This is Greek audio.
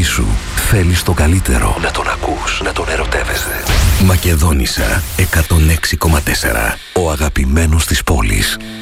ζωή σου θέλεις το καλύτερο. Να τον ακούς, να τον ερωτεύεσαι. Μακεδόνισσα 106,4. Ο αγαπημένος της πόλης.